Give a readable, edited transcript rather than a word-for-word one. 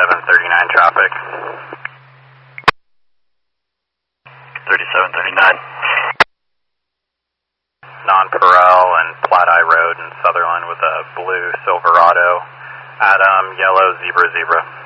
3739 traffic. 3739. Non-Perel and Platte Eye Road in Sutherland with a blue Silverado. Adam, yellow, zebra, zebra.